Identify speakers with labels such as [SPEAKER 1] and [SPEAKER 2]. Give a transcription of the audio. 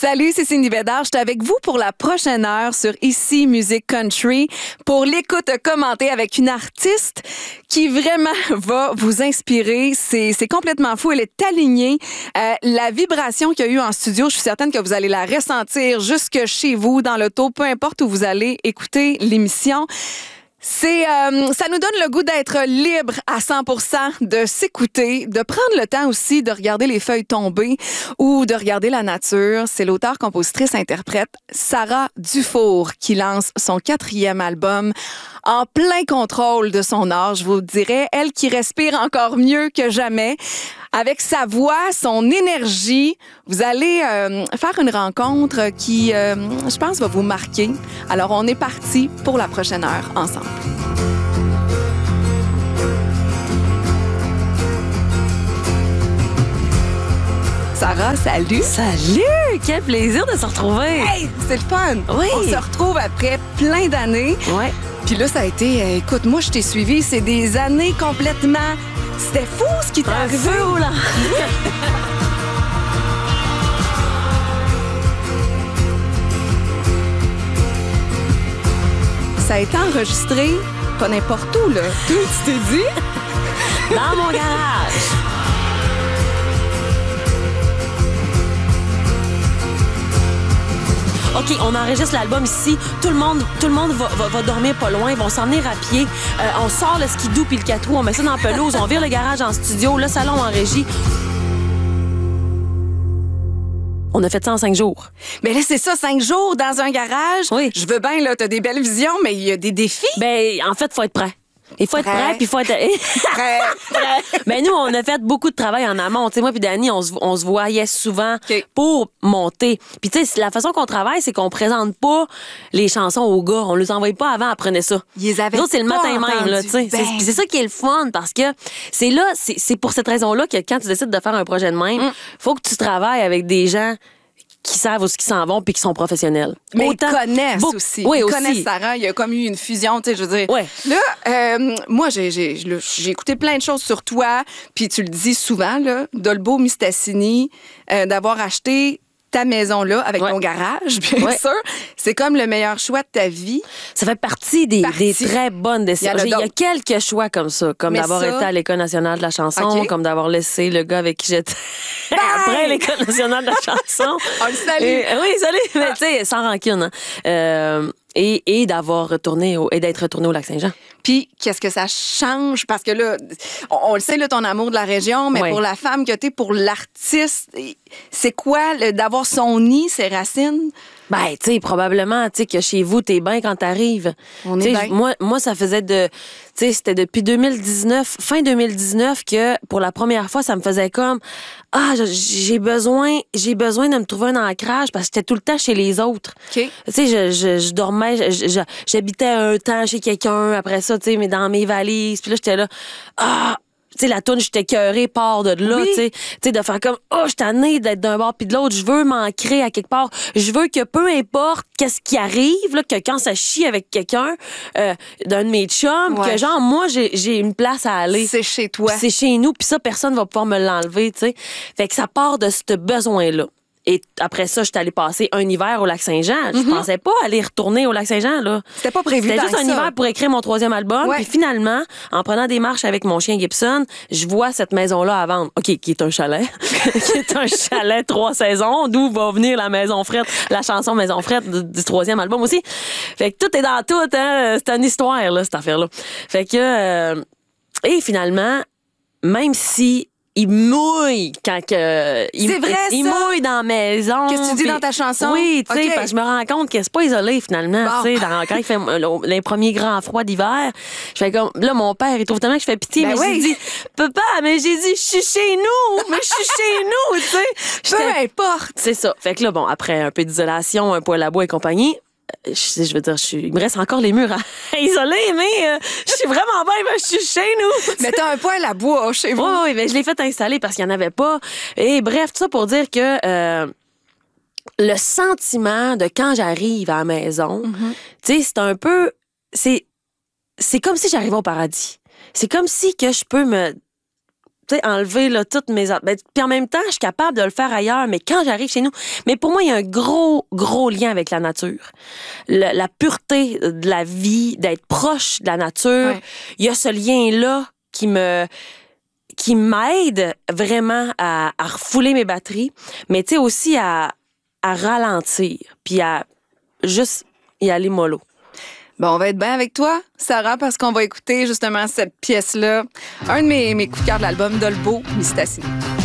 [SPEAKER 1] Salut, c'est Cindy Bédard. Je suis avec vous pour la prochaine heure sur Ici Musique Country pour l'écoute commentée avec une artiste qui vraiment va vous inspirer. C'est complètement fou. Elle est alignée. La vibration qu'il y a eu en studio, je suis certaine que vous allez la ressentir jusque chez vous, dans l'auto, peu importe où vous allez écouter l'émission. Ça nous donne le goût d'être libre à 100%, de s'écouter, de prendre le temps aussi de regarder les feuilles tomber ou de regarder la nature. C'est l'auteure, compositrice, interprète Sarah Dufour qui lance son 4e album en plein contrôle de son âge, je vous dirais. Elle qui respire encore mieux que jamais. Avec sa voix, son énergie, vous allez faire une rencontre qui, je pense, va vous marquer. Alors, on est parti pour la prochaine heure ensemble. Sarah, salut!
[SPEAKER 2] Salut! Quel plaisir de se retrouver!
[SPEAKER 1] Hey, c'est le fun!
[SPEAKER 2] Oui!
[SPEAKER 1] On se retrouve après plein d'années.
[SPEAKER 2] Ouais.
[SPEAKER 1] Puis là, ça a été... écoute, moi, je t'ai suivi. C'est des années complètement... C'était fou ce qui t'est arrivé.
[SPEAKER 2] Feu, là!
[SPEAKER 1] Ça a été enregistré, pas n'importe où, là. Tu t'es dit?
[SPEAKER 2] Dans mon garage! OK, on enregistre l'album ici. Tout le monde va dormir pas loin. Ils vont s'en venir à pied. On sort le skidoo puis le 4 roues. On met ça dans la pelouse. On vire le garage en studio. Le salon en régie. On a fait ça en 5 jours.
[SPEAKER 1] Mais là, c'est ça, 5 jours dans un garage.
[SPEAKER 2] Oui.
[SPEAKER 1] Je veux bien, là, t'as des belles visions, mais il y a des défis.
[SPEAKER 2] Ben, en fait, faut être prêt. Il faut être prêt, puis il faut être...
[SPEAKER 1] Prêt.
[SPEAKER 2] Mais nous, on a fait beaucoup de travail en amont. Tu sais, moi puis Dani, on se voyait souvent
[SPEAKER 1] OK.
[SPEAKER 2] pour monter. Puis tu sais, la façon qu'on travaille, c'est qu'on présente pas les chansons aux gars. On les envoie pas avant, apprenez ça.
[SPEAKER 1] Ils les avaient
[SPEAKER 2] Nous autres, c'est le
[SPEAKER 1] pas
[SPEAKER 2] matin même, là, tu sais.
[SPEAKER 1] entendus.
[SPEAKER 2] Puis c'est ça qui est le fun, parce que c'est pour cette raison-là que quand tu décides de faire un projet de même, faut que tu travailles avec des gens qui savent où ils s'en vont puis qui sont professionnels.
[SPEAKER 1] Mais ils connaissent aussi.
[SPEAKER 2] Oui,
[SPEAKER 1] ils
[SPEAKER 2] aussi.
[SPEAKER 1] connaissent Sarah. Il y a comme eu une fusion, tu sais, je veux dire.
[SPEAKER 2] Ouais.
[SPEAKER 1] Là, moi, j'ai écouté plein de choses sur toi, puis tu le dis souvent, là, Dolbeau Mistassini, d'avoir acheté ta maison là avec ton garage, bien sûr. C'est comme le meilleur choix de ta vie.
[SPEAKER 2] Ça fait partie des très bonnes décisions. Il y a quelques choix comme ça, comme d'avoir été à l'École nationale de la chanson, comme d'avoir laissé le gars avec qui j'étais après l'École nationale de la chanson.
[SPEAKER 1] On le salue.
[SPEAKER 2] Oui, salut. Mais tu sais, sans rancune. Hein. Et d'être retourné au Lac-Saint-Jean.
[SPEAKER 1] Puis, qu'est-ce que ça change? Parce que là, on le sait, là, ton amour de la région, mais pour la femme que t'es, pour l'artiste, c'est quoi d'avoir son nid, ses racines?
[SPEAKER 2] Ben, tu sais, probablement, tu sais, que chez vous, t'es bien quand t'arrives.
[SPEAKER 1] On est bien.
[SPEAKER 2] Moi, ça faisait tu sais, c'était depuis 2019, fin 2019, que pour la première fois, ça me faisait comme, j'ai besoin de me trouver un ancrage parce que j'étais tout le temps chez les autres.
[SPEAKER 1] OK.
[SPEAKER 2] Tu sais, je dormais, j'habitais un temps chez quelqu'un, après ça, tu sais, mais dans mes valises, puis là, j'étais là, tu sais, la toune, j'étais écœurée, part de là, tu sais, de faire comme, je suis tannée d'être d'un bord puis de l'autre, je veux m'ancrer à quelque part. Je veux que peu importe qu'est-ce qui arrive, là, que quand ça chie avec quelqu'un, d'un de mes chums, que genre, moi, j'ai une place à aller.
[SPEAKER 1] C'est chez toi.
[SPEAKER 2] Puis c'est chez nous, puis ça, personne va pouvoir me l'enlever, tu sais. Fait que ça part de ce besoin-là. Et après ça, j'étais allée passer un hiver au Lac-Saint-Jean. Je pensais pas aller retourner au Lac-Saint-Jean, là.
[SPEAKER 1] C'était pas prévu.
[SPEAKER 2] C'était juste un hiver pour écrire mon 3e album.
[SPEAKER 1] Ouais.
[SPEAKER 2] Puis finalement, en prenant des marches avec mon chien Gibson, je vois cette maison-là à vendre. OK, qui est un chalet. Qui est un chalet 3 saisons, d'où va venir la Maison Frette, la chanson Maison Frette du 3e album aussi. Fait que tout est dans tout, hein. C'est une histoire, là, cette affaire-là. Fait que... et finalement, même si il mouille quand que...
[SPEAKER 1] C'est vrai,
[SPEAKER 2] il
[SPEAKER 1] ça?
[SPEAKER 2] mouille dans la maison.
[SPEAKER 1] Qu'est-ce que tu dis dans ta chanson?
[SPEAKER 2] Oui, tu sais,
[SPEAKER 1] OK.
[SPEAKER 2] parce que je me rends compte que c'est pas isolé, finalement.
[SPEAKER 1] Bon.
[SPEAKER 2] Tu sais, quand il fait les premiers grands froids d'hiver, je fais comme... Là, mon père, il trouve tellement que je fais pitié,
[SPEAKER 1] Ben
[SPEAKER 2] mais
[SPEAKER 1] oui.
[SPEAKER 2] j'ai dit, papa, mais j'ai dit, je suis chez nous! Mais je suis chez nous, tu sais!
[SPEAKER 1] Peu importe.
[SPEAKER 2] C'est ça. Fait que là, bon, après un peu d'isolation, un poêle à bois et compagnie, je veux dire, il me reste encore les murs à isoler, mais je suis vraiment bien, mais je suis chez nous.
[SPEAKER 1] Mais t'as un poêle à bois chez vous.
[SPEAKER 2] Oui, mais je l'ai fait installer parce qu'il n'y en avait pas. Et bref, tout ça pour dire que le sentiment de quand j'arrive à la maison, tu sais, c'est un peu... C'est comme si j'arrivais au paradis. C'est comme si que je peux me enlever là, toutes mes autres. Puis en même temps, je suis capable de le faire ailleurs, mais quand j'arrive chez nous. Mais pour moi, il y a un gros lien avec la nature. La pureté de la vie, d'être proche de la nature.
[SPEAKER 1] Ouais.
[SPEAKER 2] Il y a ce lien-là qui m'aide vraiment à refouler mes batteries, mais tu sais aussi à ralentir, puis à juste y aller mollo.
[SPEAKER 1] Bon, on va être bien avec toi, Sarah, parce qu'on va écouter justement cette pièce-là. Un de mes coups de cœur de l'album, Dolbeau, Mistassini.